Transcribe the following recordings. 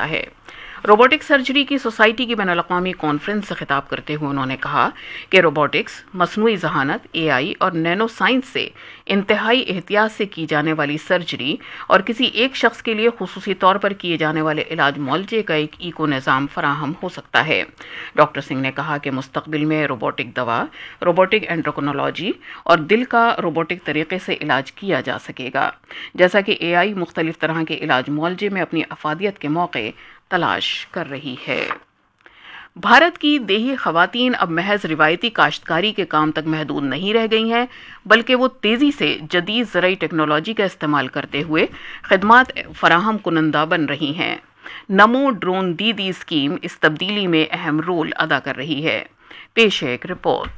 जाता है। Robotic surgery की सोसाइटी की बैनुल-अक़वामी कॉन्फ्रेंस से खिताब करते हुए उन्होंने कहा कि रोबोटिक्स, मसनूई ज़हानत, AI और नैनो साइंस से इंतहाई एहतियात से की जाने वाली सर्जरी और किसी एक शख्स के लिए खुसूसी तौर पर किए जाने वाले इलाज मुआलजे का एक इको निज़ाम फराहम हो सकता है। डॉक्टर सिंह ने कहा कि मुस्तक़बिल में रोबोटिक दवा, रोबोटिक एंड्रोक्रिनोलॉजी और दिल का रोबोटिक तरीके से इलाज किया जा सकेगा, जैसा कि AI मुख्तलिफ तरह के इलाज मुआलजे में अपनी अफादियत के मौके तलाश कर रही है। भारत की देही ख़वातीन अब महज रिवायती काश्तकारी के काम तक महदूद नहीं रह गई हैं, बल्कि वो तेज़ी से जदीद ज़राई टेक्नोलॉजी का इस्तेमाल करते हुए खिदमात फराहम कुनंदा बन रही हैं। नमो ड्रोन दीदी स्कीम इस तब्दीली में अहम रोल अदा कर रही है। पेश है एक रिपोर्ट।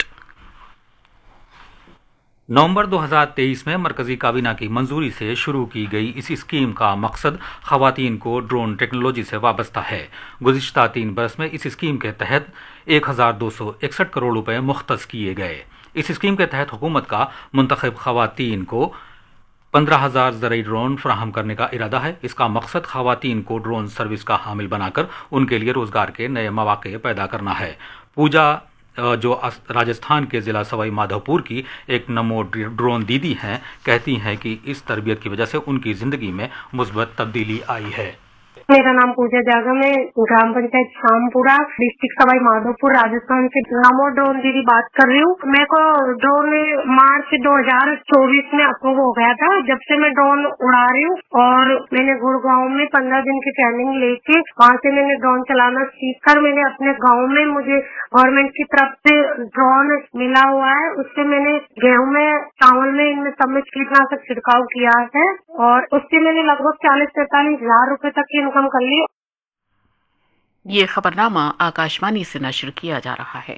नवंबर 2023 में मरकजी काबीना की मंजूरी से शुरू की गई इस स्कीम का मकसद खवातीन को ड्रोन टेक्नोलॉजी से वाबस्ता है। गुज़िश्ता 3 बरस में इस स्कीम के तहत 1261 करोड़ रुपए मुख्तस किए गए। इस स्कीम के तहत हुकूमत का मुंतखब खवातीन को 15,000 ज़राई ड्रोन फराहम करने का इरादा है। इसका मकसद खवातीन को ड्रोन सर्विस का हामिल बनाकर उनके लिए रोजगार के नए मौके पैदा करना है। पूजा, जो राजस्थान के ज़िला सवाई माधोपुर की एक नमो ड्रोन दीदी हैं, कहती हैं कि इस तरबियत की वजह से उनकी ज़िंदगी में मुस्बत तब्दीली आई है। मेरा नाम पूजा जागम है, ग्राम पंचायत शामपुरा, डिस्ट्रिक्ट सवाई माधोपुर, राजस्थान से नमो ड्रोन दीदी बात कर रही हूँ। मेरे को ड्रोन मार्च 2024 में अप्रूव हो गया था। जब से मैं ड्रोन उड़ा रही हूँ और मैंने गुड़गांव में 15 दिन की ट्रेनिंग लेके वहाँ से मैंने ड्रोन चलाना सीख कर मैंने अपने गाँव में मुझे गवर्नमेंट की तरफ से ड्रोन मिला हुआ है। उससे मैंने गेहूं में, चावल में, इनमें सब में कीटनाशक छिड़काव किया है और उससे मैंने लगभग 40-45 हजार रुपए तक की इनकम कर ली। ये खबरनामा आकाशवाणी से नश्र किया जा रहा है।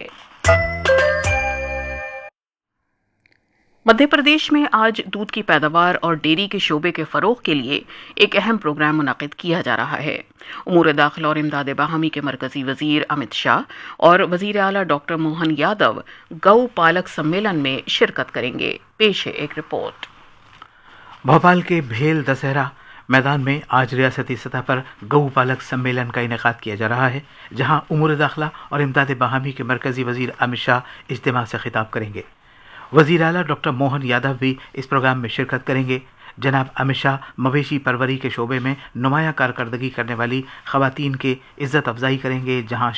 मध्य प्रदेश में आज दूध की पैदावार और डेयरी के शोबे के फरोग के लिए एक अहम प्रोग्राम मुनाकिद किया जा रहा है। उमूर दाखिला और इमदाद बाहमी के मरकजी वजीर अमित शाह और वजीर आला डॉक्टर मोहन यादव गौ पालक सम्मेलन में शिरकत करेंगे। पेश है एक रिपोर्ट। भोपाल के भेल दशहरा मैदान में आज रियासती सतह पर गौ पालक सम्मेलन का इनेकाद किया जा रहा है, जहां उमूर दाखिला और इमदाद बाहमी के मरकजी वजीर अमित शाह इज्तिमा से खिताब करेंगे। वजीर आला डॉक्टर मोहन यादव भी इस प्रोग्राम में शिरकत करेंगे। जनाब अमित शाह मवेशी परवरी के शोबे में नुमाया कारकर्दगी करने वाली खवातीन के इज्जत अफजाई करेंगे, जहां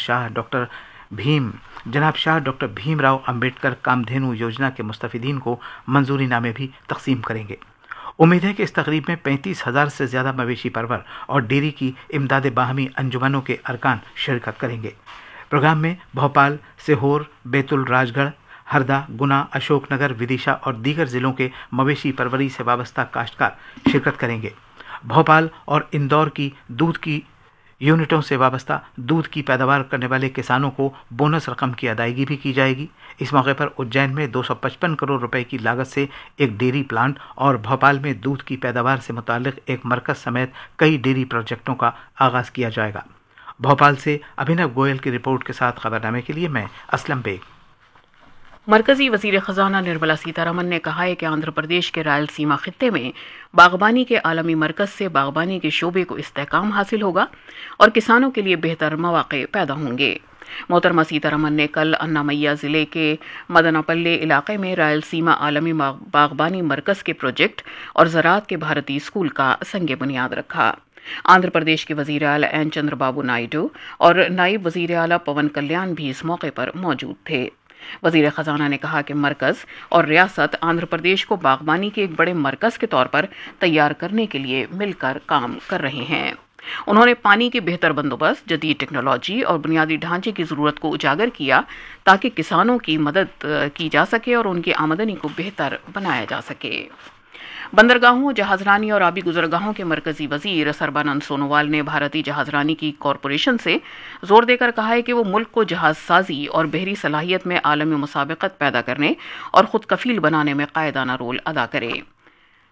जनाब शाह डॉक्टर भीमराव अंबेडकर कामधेनु योजना के मुस्तफिदीन को मंजूरी नामे भी तकसीम करेंगे। उम्मीद है कि इस तकरीब में 35,000 से ज़्यादा मवेशी परवर और डेयरी की इमदाद बाहमी अंजुमनों के अरकान शिरकत करेंगे। प्रोग्राम में भोपाल, सीहोर, बैतुल, राजगढ़, हरदा, गुना, अशोकनगर, विदिशा और दीगर ज़िलों के मवेशी परवरी से वाबस्ता काश्तकार शिरकत करेंगे। भोपाल और इंदौर की दूध की यूनिटों से वाबस्ता दूध की पैदावार करने वाले किसानों को बोनस रकम की अदायगी भी की जाएगी। इस मौके पर उज्जैन में 255 करोड़ रुपए की लागत से एक डेयरी प्लांट और भोपाल में दूध की पैदावार से मुताल्लिक एक मरकज़ समेत कई डेयरी प्रोजेक्टों का आगाज़ किया जाएगा। भोपाल से अभिनव गोयल की रिपोर्ट के साथ खबरनामे के लिए मैं असलम बेग। मरकजी वजीर खजाना निर्मला सीतारमन ने कहा है कि आंध्र प्रदेश के रायलसीमा खित्ते में बागबानी के आलमी मरकज से बागबानी के शोबे को इस्तेहकाम हासिल होगा और किसानों के लिए बेहतर मौके पैदा होंगे। मोहतरमा सीतारमन ने कल अन्नामैया जिले के मदनापल्ले इलाके में रायलसीमा आलमी बागबानी मरकज के प्रोजेक्ट और ज़राअत के भारतीय स्कूल का संग बुनियाद रखा। आंध्र प्रदेश के वजीर आला एन चंद्रबाबू नायडू और नायब वजीर आला पवन कल्याण भी इस मौके पर मौजूद थे। वजीर खजाना ने कहा कि मरकज और रियासत आंध्र प्रदेश को बागबानी के एक बड़े मरकज के तौर पर तैयार करने के लिए मिलकर काम कर रहे हैं। उन्होंने पानी के बेहतर बंदोबस्त, जदीद टेक्नोलॉजी और बुनियादी ढांचे की ज़रूरत को उजागर किया ताकि किसानों की मदद की जा सके और उनकी आमदनी को बेहतर बनाया जा सके। बंदरगाहों, जहाजरानी और आबी गुजरगाहों के मरकजी वजीर सरबानंद सोनोवाल ने भारतीय जहाजरानी की कॉरपोरेशन से जोर देकर कहा है कि वो मुल्क को जहाज साजी और बहरी सलाहियत में आलमी मुसाबकत पैदा करने और खुद कफील बनाने में कायदाना रोल अदा करे।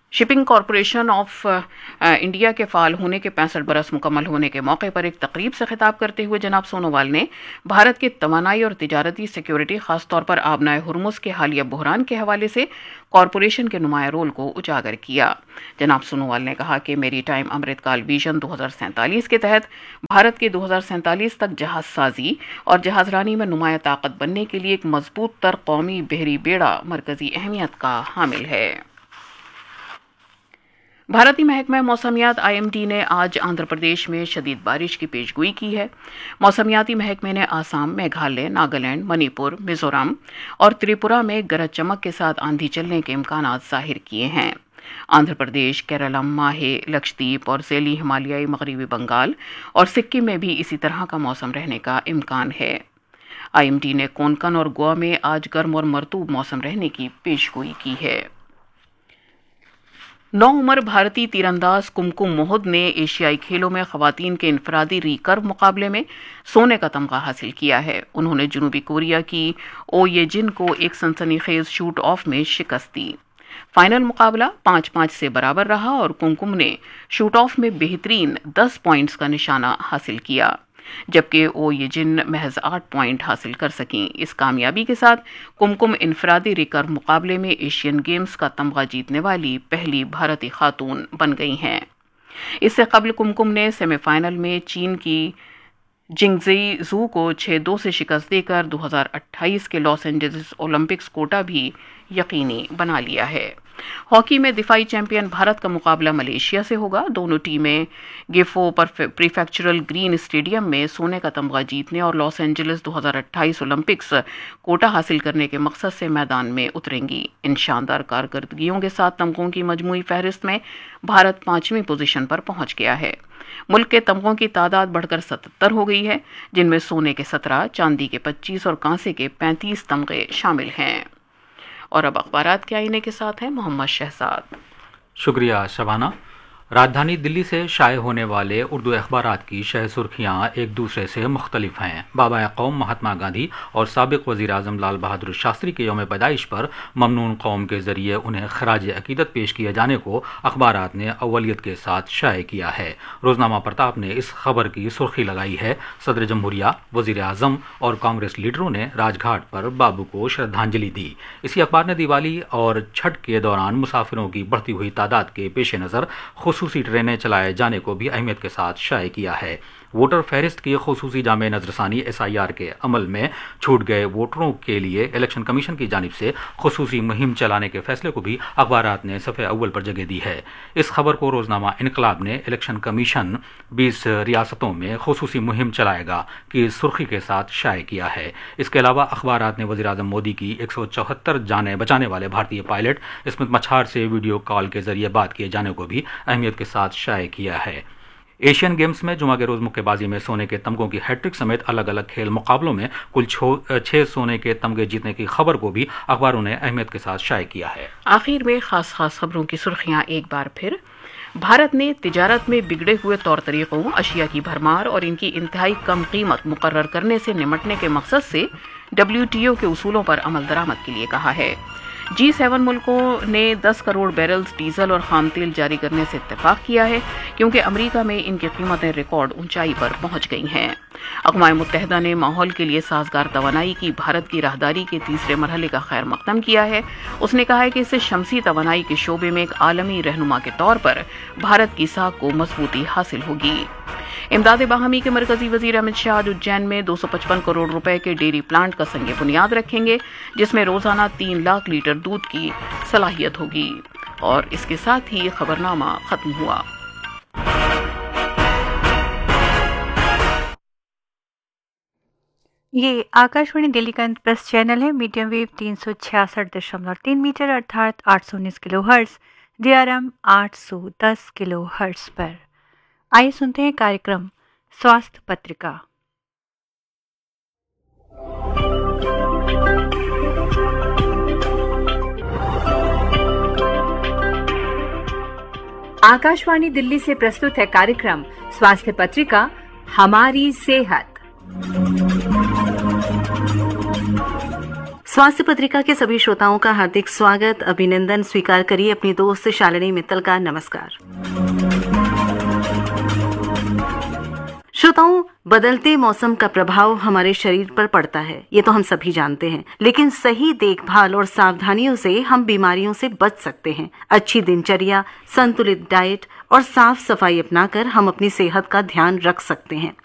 शिपिंग कॉरपोरेशन ऑफ इंडिया के फाल होने के 65 बरस मुकम्मल होने के मौके पर एक तकरीब से खिताब करते हुए जनाब सोनोवाल ने भारत की तवानाई और तिजारती सिक्योरिटी, खासतौर पर आबनाए हुर्मुज़ के हालिया बहरान के हवाले से कॉरपोरेशन के नुमाया रोल को उजागर किया। जनाब सोनोवाल ने कहा कि मेरी टाइम अमृतकाल विजन 2047 के तहत भारत के 2047 तक जहाज साजी और जहाजरानी में नुमाया ताकत बनने के लिए एक मजबूत तर कौमी बहरी बेड़ा मरकजी अहमियत का हामिल है। भारतीय महकमा मौसमियात IMD ने आज आंध्र प्रदेश में शदीद बारिश की पेशगोई की है। मौसमियाती महकमे ने आसाम, मेघालय, नागालैंड, मणिपुर, मिजोरम और त्रिपुरा में गरज चमक के साथ आंधी चलने के इम्कानात जाहिर किए हैं। आंध्र प्रदेश, केरलम, माहे, लक्षद्वीप और ज़ैली हिमालयाई मगरबी बंगाल और सिक्किम में भी इसी तरह का मौसम रहने का इम्कान है। IMD ने कोंकण और गोवा में आज गर्म और मरतूब मौसम रहने की पेशगोई की है। 9 उम्र भारतीय तीरंदाज कुमकुम मोहित ने एशियाई खेलों में खवातीन के इनफरादी रिकर्व मुकाबले में सोने का तमगा हासिल किया है। उन्होंने जनूबी कोरिया की ओ येजिन को एक सनसनीखेज शूट ऑफ में शिकस्त दी। फाइनल मुकाबला 5-5 से बराबर रहा और कुमकुम ने शूट ऑफ में बेहतरीन 10 पॉइंट्स का निशाना हासिल किया, जबकि ओ येजिन महज 8 पॉइंट हासिल कर सकीं। इस कामयाबी के साथ कुमकुम इनफरादी रिकर्व मुकाबले में एशियन गेम्स का तमगा जीतने वाली पहली भारतीय खातून बन गई हैं। इससे कबल कुमकुम ने सेमीफाइनल में चीन की जिंगज़ी जू को 6-2 से शिकस्त देकर 2028 के लॉस एंजलिस ओलंपिक्स कोटा भी यकीनी बना लिया है। हॉकी में दिफाई चैंपियन भारत का मुकाबला मलेशिया से होगा। दोनों टीमें गिफो प्रीफेक्चुरल ग्रीन स्टेडियम में सोने का तमगा जीतने और लॉस एंजलिस 2028 ओलंपिक्स कोटा हासिल करने के मकसद से मैदान में उतरेंगी। इन शानदार कारकर्दगियों के साथ तमगों की मजमूई फहरिस्त में भारत 5वीं पोजीशन पर पहुंच गया है। मुल्क के तमगों की तादाद बढ़कर 77 हो गई है, जिनमें सोने के 17, चांदी के 25 और कांसे के 35 तमगे शामिल हैं। और अब अखबारात के आईने के साथ हैं मोहम्मद शहजाद। शुक्रिया शबाना। राजधानी दिल्ली से शाये होने वाले उर्दू अखबारात की शह सुर्खियाँ एक दूसरे से मुख्तलिफ हैं। बाबा कौम महात्मा गांधी और साबिक वज़ीर आज़म लाल बहादुर शास्त्री के यौम पैदाइश पर ममनून कौम के ज़रिए उन्हें खराज अकीदत पेश किए जाने को अखबारात ने अव्वलियत के साथ शाये किया है। रोज़नामा प्रताप ने इस खबर की सुर्खी लगाई है, सदर जमहूरिया, वज़ीर आज़म और कांग्रेस लीडरों ने राजघाट पर बाबू को श्रद्धांजलि दी। इसी अखबार ने दिवाली और छठ के दौरान मुसाफिरों की बढ़ती हुई तादाद के पेश नज़र खुसूसी ट्रेनें चलाए जाने को भी अहमियत के साथ शाये किया है। वोटर फहरिस्त की खुसूसी जामे नजरसानी SIR के अमल में छूट गए वोटरों के लिए इलेक्शन कमीशन की जानिब से खुसूसी मुहिम चलाने के फैसले को भी अखबारात ने सफ़े अव्वल पर जगह दी है। इस खबर को रोजनामा इनकलाब ने इलेक्शन कमीशन 20 रियासतों में खुसूसी मुहिम चलाएगा की सुर्खी के साथ शाये किया है। इसके अलावा अखबारात ने वज़ीर आज़म मोदी की 174 जाने बचाने वाले भारतीय पायलट स्मिथ मछार से वीडियो कॉल के जरिए बात किए जाने को भी अहमियत के साथ शाये किया है। एशियन गेम्स में जुमा के रोज मुक्केबाजी में सोने के तमगों की हैट्रिक समेत अलग अलग खेल मुकाबलों में कुल 6 सोने के तमगे जीतने की खबर को भी अखबारों ने अहमियत के साथ शाये किया है। आखिर में खास खबरों की सुर्खियां एक बार फिर। भारत ने तिजारत में बिगड़े हुए तौर तरीकों, अशिया की भरमार और इनकी इंतहाई कम कीमत मुकर्रर करने से निमटने के मकसद से WTO के उसूलों पर अमल दरामद के लिए कहा है। G7 मुल्कों ने 10 करोड़ बैरल्स डीजल और खाम तेल जारी करने से इत्तेफाक किया है, क्योंकि अमेरिका में इनकी कीमतें रिकॉर्ड ऊंचाई पर पहुंच गई हैं। अक़वाम मुत्तहिदा ने माहौल के लिए साजगार तवानाई की भारत की राहदारी के तीसरे मरहले का खैर मकदम किया है। उसने कहा है कि इससे शमसी तवानाई के शोबे में एक आलमी रहनुमा के तौर पर भारत की साख को मजबूती हासिल होगी। इमदाद बाहमी के मरकजी वजीर अमित शाह आज उज्जैन में 255 करोड़ रुपए के डेयरी प्लांट का संग बुनियाद रखेंगे, जिसमें रोजाना 3 लाख लीटर दूध की सलाहियत होगी। और इसके साथ ही खबरनामा खत्म हुआ। ये आकाशवाणी दिल्ली का प्रेस चैनल है। मीडियम वेव 366.3 मीटर अर्थात 819 किलोहर्ट्ज, DRM 810 किलोहर्ट्ज पर। आइए सुनते हैं कार्यक्रम स्वास्थ्य पत्रिका। आकाशवाणी दिल्ली से प्रस्तुत है कार्यक्रम स्वास्थ्य पत्रिका, हमारी सेहत। स्वास्थ्य पत्रिका के सभी श्रोताओं का हार्दिक स्वागत, अभिनंदन स्वीकार करिए अपनी दोस्त शालिनी मित्तल का नमस्कार। श्रोताओं, बदलते मौसम का प्रभाव हमारे शरीर पर पड़ता है, ये तो हम सभी जानते हैं, लेकिन सही देखभाल और सावधानियों से हम बीमारियों से बच सकते हैं। अच्छी दिनचर्या, संतुलित डाइट और साफ सफाई अपनाकर हम अपनी सेहत का ध्यान रख सकते हैं।